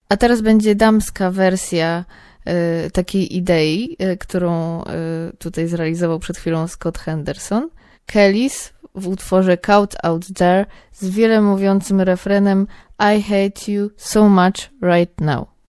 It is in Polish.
A teraz będzie damska wersja takiej idei, którą tutaj zrealizował przed chwilą Scott Henderson. Kellys w utworze Caught Out There z wiele mówiącym refrenem I hate you so much right now.